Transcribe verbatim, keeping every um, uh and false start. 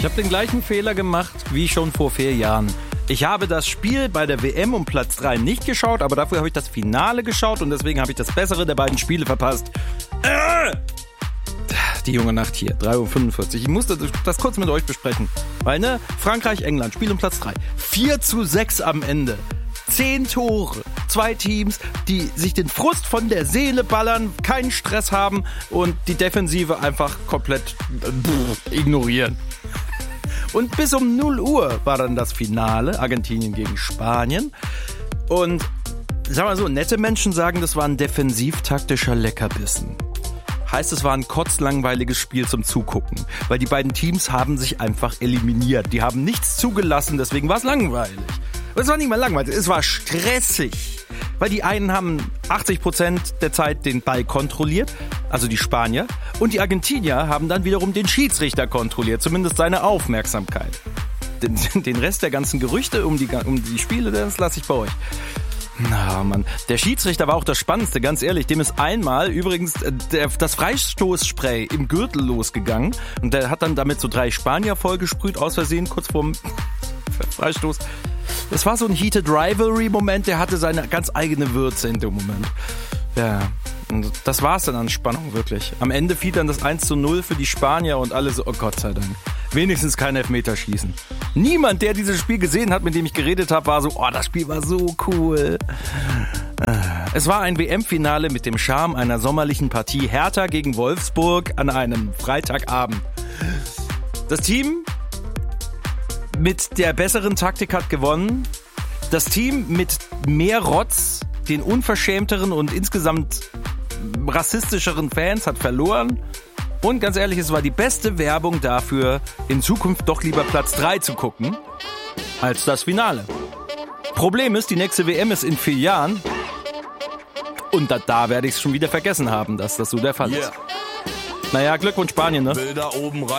Ich habe den gleichen Fehler gemacht wie schon vor vier Jahren. Ich habe das Spiel bei der W M um Platz drei nicht geschaut, aber dafür habe ich das Finale geschaut und deswegen habe ich das bessere der beiden Spiele verpasst. Äh! Die junge Nacht hier, drei Uhr fünfundvierzig. Ich musste das kurz mit euch besprechen. Weil, ne, Frankreich, England, Spiel um Platz drei. vier zu sechs am Ende. Zehn Tore. Zwei Teams, die sich den Frust von der Seele ballern, keinen Stress haben und die Defensive einfach komplett äh, ignorieren. Und bis um null Uhr war dann das Finale, Argentinien gegen Spanien. Und sag mal so, nette Menschen sagen, das war ein defensiv-taktischer Leckerbissen. Heißt, es war ein kotzlangweiliges Spiel zum Zugucken, weil die beiden Teams haben sich einfach eliminiert. Die haben nichts zugelassen, deswegen war es langweilig. Und es war nicht mal langweilig, es war stressig. Weil die einen haben achtzig Prozent der Zeit den Ball kontrolliert, also die Spanier, und die Argentinier haben dann wiederum den Schiedsrichter kontrolliert, zumindest seine Aufmerksamkeit. Den, den Rest der ganzen Gerüchte um die, um die Spiele, das lasse ich bei euch. Na, Mann. Der Schiedsrichter war auch das Spannendste, ganz ehrlich. Dem ist einmal übrigens der, das Freistoßspray im Gürtel losgegangen und der hat dann damit so drei Spanier vollgesprüht, aus Versehen, kurz vorm Freistoß. Das war so ein Heated Rivalry-Moment, der hatte seine ganz eigene Würze in dem Moment. Ja, und das war's dann an Spannung, wirklich. Am Ende fiel dann das eins zu null für die Spanier und alle so, oh Gott sei Dank. Wenigstens kein Elfmeterschießen. Niemand, der dieses Spiel gesehen hat, mit dem ich geredet habe, war so, oh, das Spiel war so cool. Es war ein W M-Finale mit dem Charme einer sommerlichen Partie Hertha gegen Wolfsburg an einem Freitagabend. Das Team mit der besseren Taktik hat gewonnen. Das Team mit mehr Rotz, den unverschämteren und insgesamt rassistischeren Fans hat verloren. Und ganz ehrlich, es war die beste Werbung dafür, in Zukunft doch lieber Platz drei zu gucken, als das Finale. Problem ist, die nächste W M ist in vier Jahren. Und da, da werde ich es schon wieder vergessen haben, dass das so der Fall ist. Yeah. Naja, Glückwunsch Spanien, ne? Will da oben rein.